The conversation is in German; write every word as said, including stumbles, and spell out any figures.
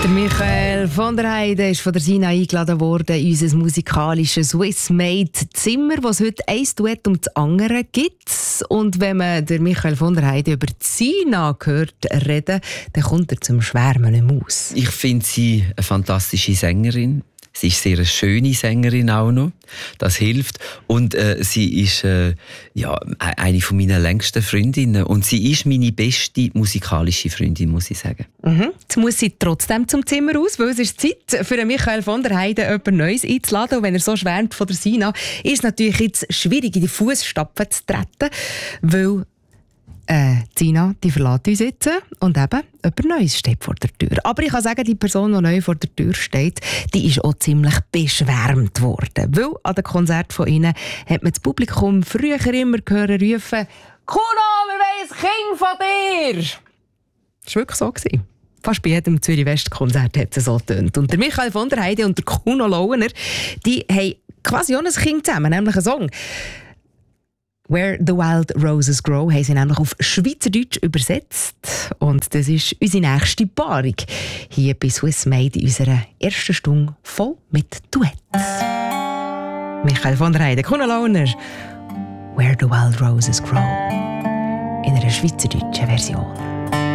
Der Michael von der Heide ist von der Sina eingeladen worden in unser musikalisches Swiss-Made Zimmer, wo es heute ein Duett um das andere gibt. Und wenn man der Michael von der Heide über die Sina hört reden, dann kommt er zum Schwärmen nicht mehr aus. Ich finde sie eine fantastische Sängerin. Sie ist sehr eine schöne Sängerin auch noch. Das hilft. Und äh, sie ist äh, ja, eine von meiner längsten Freundinnen. Und sie ist meine beste musikalische Freundin, muss ich sagen. Mhm. Jetzt muss sie trotzdem zum Zimmer aus, weil es ist Zeit für Michael von der Heide jemand Neues einzuladen. Und wenn er so schwärmt von der Sina, ist es natürlich jetzt schwierig, in die Fußstapfen zu treten, weil Äh, Sina, die verlässt uns jetzt und eben jemand Neues steht vor der Tür. Aber ich kann sagen, die Person, die neu vor der Tür steht, die ist auch ziemlich beschwärmt worden. Weil an den Konzerten von ihnen hat man das Publikum früher immer gehört rufen: «Kuno, wir wollen ein Kind von dir!» Das war wirklich so. Fast bei jedem Zürich-West-Konzert hat es so getönt. Und der Michael von der Heide und der Kuno Launer, die haben quasi auch ein Kind zusammen, nämlich einen Song. «Where the Wild Roses Grow» haben sie nämlich auf Schweizerdeutsch übersetzt. Und das ist unsere nächste Paarung hier bei Swiss Made in unserer ersten Stunde voll mit Duett. Michael von der Heide, Kuno Launer, «Where the Wild Roses Grow» in einer schweizerdeutschen Version.